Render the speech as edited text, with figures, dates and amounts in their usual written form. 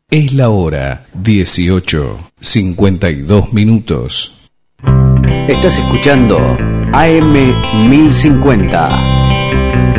Es la hora 18:52. Estás escuchando AM 1050.